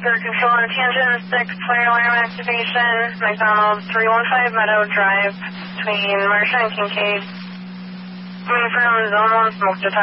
Spirit Control on Tangent 6, fire alarm activation, McDonald 315 Meadow Drive between Marcia and Kincaid. Coming from Zone 1 smoke detector.